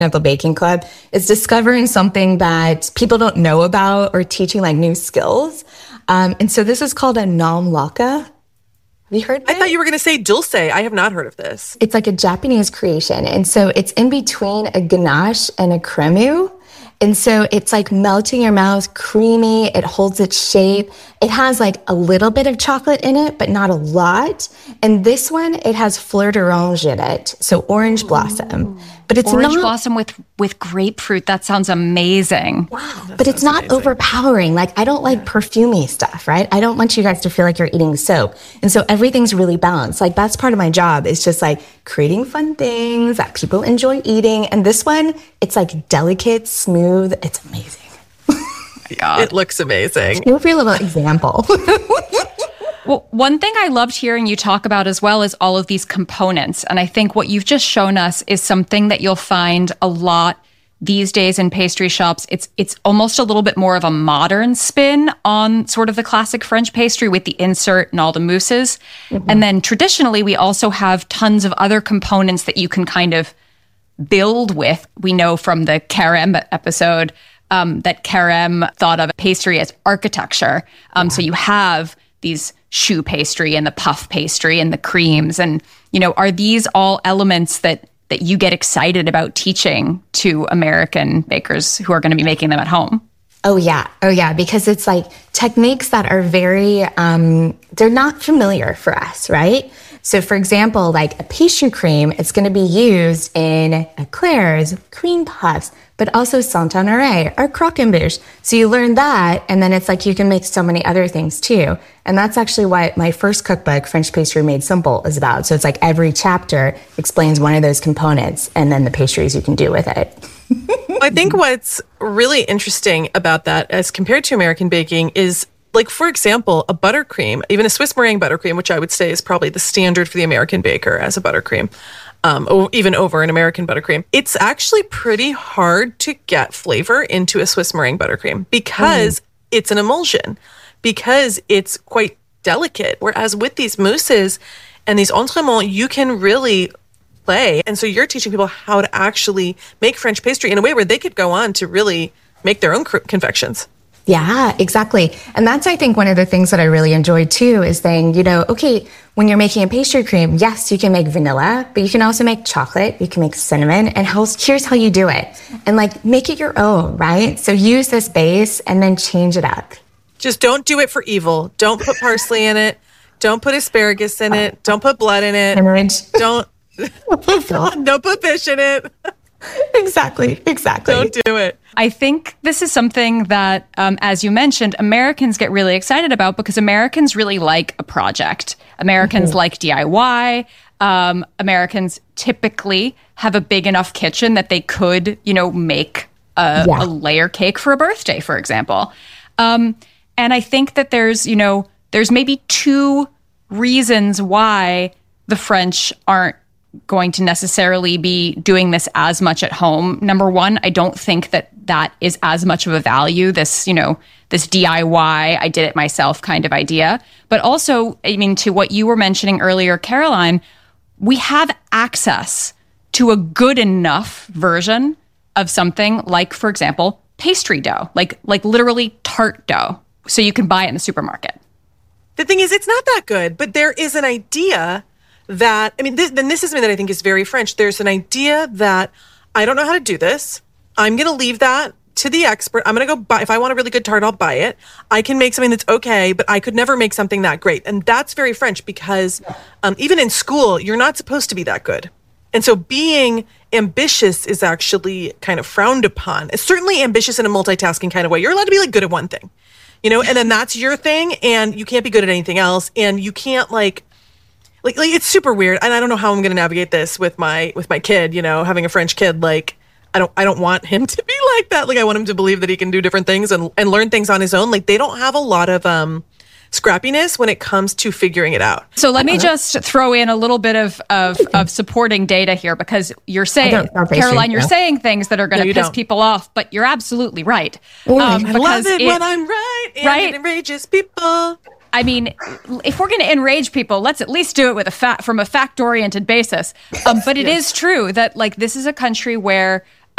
at the Baking Club is discovering something that people don't know about or teaching like new skills. And so this is called a nom laka. Have you heard of it? I thought you were going to say dulce. I have not heard of this. It's like a Japanese creation. And so it's in between a ganache and a cremu. And so it's like melting in your mouth, creamy. It holds its shape. It has like a little bit of chocolate in it, but not a lot. And this one, it has fleur d'orange in it. So orange blossom. But it's orange not blossom with grapefruit. That sounds amazing. Wow. But it's not amazing. Overpowering. Like, I don't like perfumey stuff, right? I don't want you guys to feel like you're eating soap. And so everything's really balanced. Like, that's part of my job. It's just like creating fun things that people enjoy eating. And this one, it's like delicate, smooth. It's amazing. It looks amazing. Give me a little example. Well, one thing I loved hearing you talk about as well is all of these components. And I think what you've just shown us is something that you'll find a lot these days in pastry shops. It's almost a little bit more of a modern spin on sort of the classic French pastry with the insert and all the mousses. Mm-hmm. And then traditionally, we also have tons of other components that you can kind of build with. We know from the Carême episode that Carême thought of pastry as architecture. So you have these choux pastry and the puff pastry and the creams. And, you know, are these all elements that you get excited about teaching to American bakers who are going to be making them at home? Oh, yeah. Because it's like techniques that are very, they're not familiar for us, right? So for example, like a pastry cream, it's going to be used in eclairs, cream puffs, but also Saint-Honoré or croquembouche. So you learn that, and then it's like you can make so many other things too. And that's actually what my first cookbook, French Pastry Made Simple, is about. So it's like every chapter explains one of those components and then the pastries you can do with it. I think what's really interesting about that as compared to American baking is, like, for example, a buttercream, even a Swiss meringue buttercream, which I would say is probably the standard for the American baker as a buttercream, even over an American buttercream. It's actually pretty hard to get flavor into a Swiss meringue buttercream because it's an emulsion, because it's quite delicate. Whereas with these mousses and these entremets, you can really play. And so you're teaching people how to actually make French pastry in a way where they could go on to really make their own confections. Yeah, exactly. And that's, I think, one of the things that I really enjoy too is saying, you know, okay, when you're making a pastry cream, yes, you can make vanilla, but you can also make chocolate, you can make cinnamon, and here's how you do it. And like, make it your own, right? So use this base and then change it up. Just don't do it for evil. Don't put parsley in it. Don't put asparagus in it. Don't put blood in it. Hemorrhage. Don't put fish in it. Exactly. Don't do it. I think this is something that, as you mentioned, Americans get really excited about because Americans really like a project. Americans like DIY. Americans typically have a big enough kitchen that they could, you know, make a layer cake for a birthday, for example. And I think that there's maybe two reasons why the French aren't going to necessarily be doing this as much at home. Number one, I don't think that is as much of a value, this DIY, I did it myself kind of idea. But also, I mean, to what you were mentioning earlier, Caroline, we have access to a good enough version of something like, for example, pastry dough, like literally tart dough. So you can buy it in the supermarket. The thing is, it's not that good, but there is an idea that, I mean, this is something that I think is very French. There's an idea that I don't know how to do this. I'm going to leave that to the expert. I'm going to go buy, if I want a really good tart, I'll buy it. I can make something that's okay, but I could never make something that great. And that's very French because even in school, you're not supposed to be that good. And so being ambitious is actually kind of frowned upon. It's certainly ambitious in a multitasking kind of way. You're allowed to be like good at one thing, you know, and then that's your thing and you can't be good at anything else. And you can't like it's super weird. And I don't know how I'm going to navigate this with my kid, you know, having a French kid. Like, I don't want him to be like that. Like, I want him to believe that he can do different things and learn things on his own. Like, they don't have a lot of scrappiness when it comes to figuring it out. So let me just throw in a little bit of supporting data here, because you're saying, Caroline, you're saying things that are going to piss people off, but you're absolutely right. I love it when I'm right and it enrages people. I mean, if we're going to enrage people, let's at least do it with from a fact-oriented basis. But it is true that, like, this is a country where